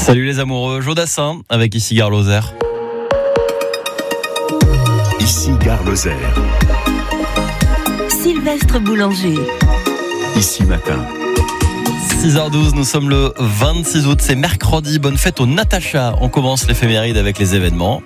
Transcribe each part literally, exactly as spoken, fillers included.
Salut les amoureux, Jodassin avec ici Gare Lozère. Ici Gare Lozère. Sylvestre Boulanger. Ici Matin. six heures douze, nous sommes le vingt-six août, c'est mercredi, bonne fête au Natacha. On commence l'éphéméride avec les événements.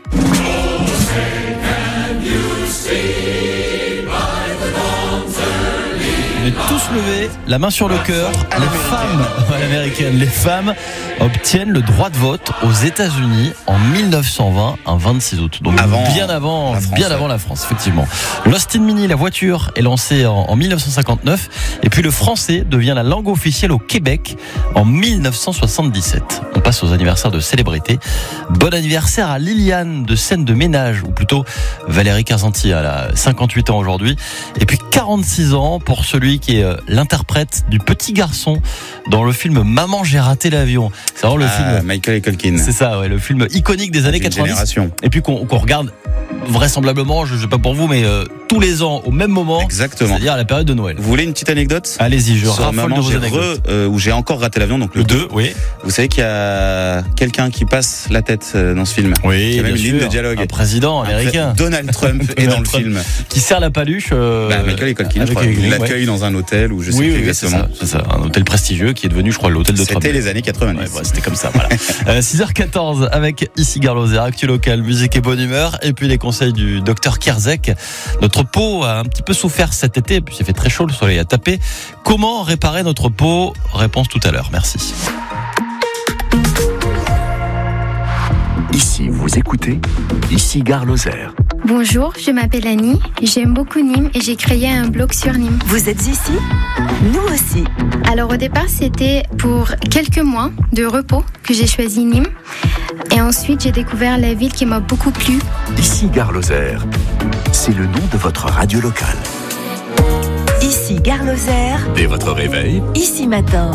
On est tous levés, la main sur le cœur. Les femmes, à l'américaine, les femmes obtiennent le droit de vote aux États-Unis en mille neuf cent vingt, un vingt-six août. Donc avant bien avant, la France, bien avant la France, effectivement. L'Austin Mini, la voiture, est lancée en, en mille neuf cent cinquante-neuf. Et puis le français devient la langue officielle au Québec en mille neuf cent soixante-dix-sept. On passe aux anniversaires de célébrités. Bon anniversaire à Liliane de Scène de Ménage, ou plutôt Valérie Carzanti, elle a cinquante-huit ans aujourd'hui. Et puis quarante-six ans pour celui qui est l'interprète du petit garçon dans le film Maman, j'ai raté l'avion. C'est vraiment le ah, film. Michael Culkin. C'est ça, ouais, le film iconique des années Une quatre-vingt-dix. génération. Et puis qu'on, qu'on regarde vraisemblablement, je ne sais pas pour vous, mais euh, tous les ans au même moment. Exactement. C'est-à-dire à la période de Noël. Vous voulez une petite anecdote? Allez-y, je Sur raffole Maman, de vos j'ai anecdotes. re, euh, où j'ai encore raté l'avion, donc le, Le deux, oui. Vous savez qu'il y a quelqu'un qui passe la tête euh, dans ce film. Oui, Il y a même bien une ligne sûr. de dialogue. Un président américain. Donald Trump est dans le Trump. film. Qui serre la paluche. Euh, Bah, Michael Culkin, je avec crois. Culkin, Il ouais. l'accueille dans un hôtel où je sais Oui, plus oui, c'est exactement. ça, c'est ça. Un hôtel prestigieux qui est devenu, je crois, l'hôtel de Trump. C'était les années quatre-vingt-dix. Ouais, bah, c'était comme ça, voilà. euh, six heures quatorze avec ici Gare Lozère, actu local, musique et bonne humeur. Et puis les conseils du docteur Kierzek. Notre peau a un petit peu souffert cet été, puis il fait très chaud, le soleil a tapé. Comment réparer notre peau? Réponse tout à l'heure, merci. Ici, vous écoutez. Ici Gare Lozère. Bonjour, je m'appelle Annie, j'aime beaucoup Nîmes et j'ai créé un blog sur Nîmes. Vous êtes ici? Nous aussi. Alors au départ, c'était pour quelques mois de repos que j'ai choisi Nîmes. Et ensuite, j'ai découvert la ville qui m'a beaucoup plu. Ici Gare Lozère. C'est le nom de votre radio locale. Ici Gare Lozère. Dès votre réveil, Ici Matin.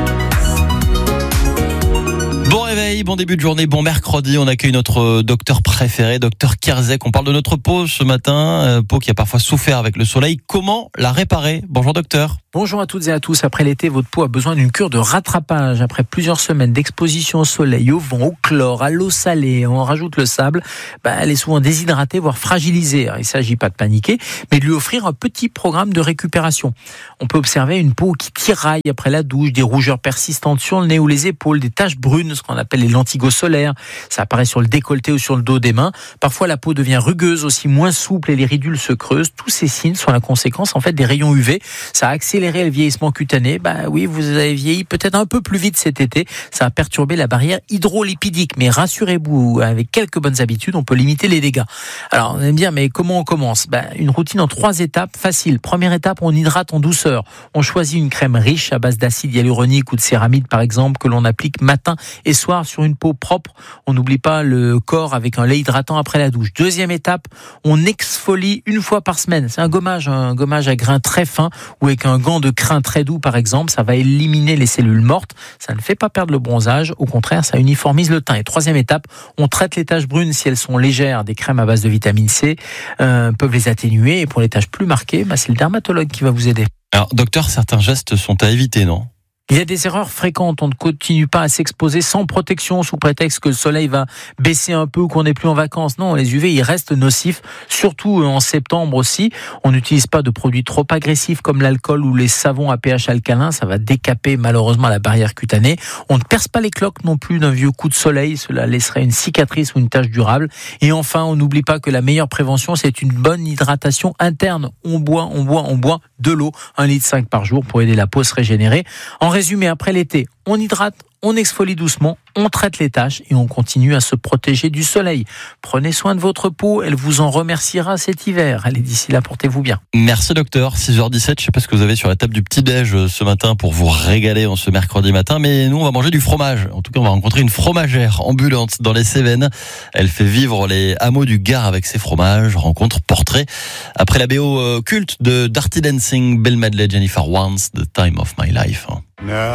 Bon réveil, bon début de journée, bon mercredi. On accueille notre docteur préféré, docteur Kierzek. On parle de notre peau ce matin, euh, peau qui a parfois souffert avec le soleil. Comment la réparer? Bonjour docteur. Bonjour à toutes et à tous. Après l'été, votre peau a besoin d'une cure de rattrapage. Après plusieurs semaines d'exposition au soleil, au vent, au chlore, à l'eau salée, on rajoute le sable, bah, elle est souvent déshydratée, voire fragilisée. Alors, il ne s'agit pas de paniquer, mais de lui offrir un petit programme de récupération. On peut observer une peau qui tiraille après la douche, des rougeurs persistantes sur le nez ou les épaules, des taches brunes, ce qu'on appelle les lentigos solaires. Ça apparaît sur le décolleté ou sur le dos des mains. Parfois, la peau devient rugueuse, aussi moins souple et les ridules se creusent. Tous ces signes sont la conséquence en fait des rayons U V. Ça a accéléré le vieillissement cutané. Bah oui, vous avez vieilli peut-être un peu plus vite cet été. Ça a perturbé la barrière hydrolipidique. Mais rassurez-vous, avec quelques bonnes habitudes, on peut limiter les dégâts. Alors, on va me dire, mais comment on commence? Bah, une routine en trois étapes, facile. Première étape, on hydrate en douceur. On choisit une crème riche à base d'acide hyaluronique ou de céramide, par exemple, que l'on applique matin et soir sur une peau propre. On n'oublie pas le corps avec un lait hydratant après la douche. Deuxième étape, on exfolie une fois par semaine. C'est un gommage, un gommage à grains très fins ou avec un gant de crin très doux, par exemple. Ça va éliminer les cellules mortes. Ça ne fait pas perdre le bronzage. Au contraire, ça uniformise le teint. Et troisième étape, on traite les taches brunes si elles sont légères. Des crèmes à base de vitamine C euh, peuvent les atténuer. Et pour les taches plus marquées, bah, c'est le dermatologue qui va vous aider. Alors docteur, certains gestes sont à éviter, non? Il y a des erreurs fréquentes. On ne continue pas à s'exposer sans protection sous prétexte que le soleil va baisser un peu ou qu'on n'est plus en vacances. Non, les U V, ils restent nocifs, surtout en septembre aussi. On n'utilise pas de produits trop agressifs comme l'alcool ou les savons à pH alcalin. Ça va décaper malheureusement la barrière cutanée. On ne perce pas les cloques non plus d'un vieux coup de soleil. Cela laisserait une cicatrice ou une tache durable. Et enfin, on n'oublie pas que la meilleure prévention, c'est une bonne hydratation interne. On boit, on boit, on boit de l'eau, un litre cinq par jour pour aider la peau à se régénérer. En résumé, après l'été, on hydrate, on exfolie doucement, on traite les taches et on continue à se protéger du soleil. Prenez soin de votre peau, elle vous en remerciera cet hiver. Allez, d'ici là, portez-vous bien. Merci docteur, six heures dix-sept, je sais pas ce que vous avez sur la table du petit-déj ce matin pour vous régaler en ce mercredi matin, mais nous on va manger du fromage. En tout cas, on va rencontrer une fromagère ambulante dans les Cévennes. Elle fait vivre les hameaux du Gard avec ses fromages, rencontre, portrait. Après la B O culte de Dirty Dancing, Bill Medley, Jennifer Warnes, The Time of My Life. Now